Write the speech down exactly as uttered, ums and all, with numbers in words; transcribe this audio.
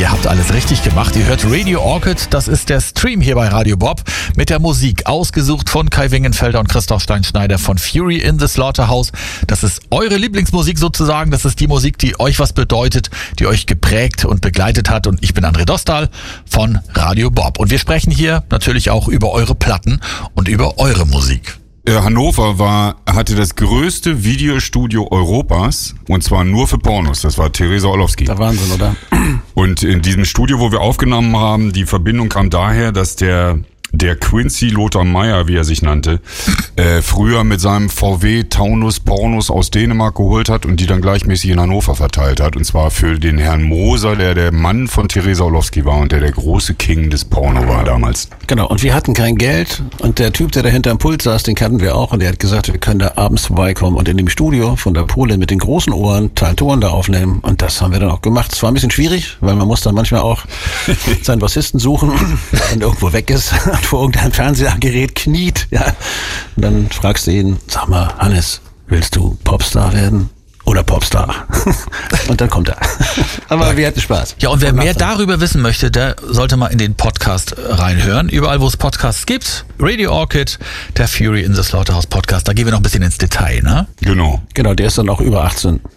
Ihr habt alles richtig gemacht. Ihr hört Radio Orchid, das ist der Stream hier bei Radio Bob mit der Musik, ausgesucht von Kai Wingenfelder und Christoph Steinschneider von Fury in the Slaughterhouse. Das ist eure Lieblingsmusik sozusagen, das ist die Musik, die euch was bedeutet, die euch geprägt und begleitet hat. Und ich bin André Dostal von Radio Bob. Und wir sprechen hier natürlich auch über eure Platten und über eure Musik. Hannover war, hatte das größte Videostudio Europas, und zwar nur für Pornos. Das war Theresa Orlowski. Der Wahnsinn, oder? Und in diesem Studio, wo wir aufgenommen haben, die Verbindung kam daher, dass der der Quincy Lothar Meyer, wie er sich nannte, äh, früher mit seinem V W Taunus Pornos aus Dänemark geholt hat und die dann gleichmäßig in Hannover verteilt hat. Und zwar für den Herrn Moser, der der Mann von Theresa Orlowski war und der der große King des Porno war damals. Genau, und wir hatten kein Geld und der Typ, der da hinterm Pult saß, den kannten wir auch und der hat gesagt, wir können da abends vorbeikommen und in dem Studio von der Polin mit den großen Ohren Taltoren da aufnehmen, und das haben wir dann auch gemacht. Es war ein bisschen schwierig, weil man muss dann manchmal auch seinen Bassisten suchen, der dann irgendwo weg ist, vor irgendeinem Fernsehgerät kniet, ja. Und dann fragst du ihn, sag mal, Hannes, willst du Popstar werden? Oder Popstar. Und dann kommt er. Aber wir hatten Spaß. Ja, und wer mehr darüber wissen möchte, der sollte mal in den Podcast reinhören. Überall, wo es Podcasts gibt. Radio Orchid, der Fury in the Slaughterhouse Podcast. Da gehen wir noch ein bisschen ins Detail, ne? Genau. Genau, der ist dann auch über achtzehn.